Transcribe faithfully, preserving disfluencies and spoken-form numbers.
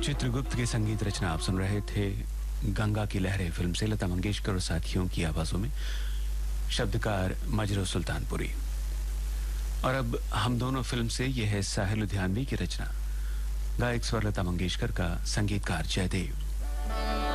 चित्रगुप्त की संगीत रचना आप सुन रहे थे गंगा की लहरें फिल्म से लता मंगेशकर और साथियों की आवाजों में, शब्दकार मजरू सुल्तानपुरी। और अब हम दोनों फिल्म से यह है साहिल लुधियानवी की रचना, गायक स्वर लता मंगेशकर का, संगीतकार जयदेव।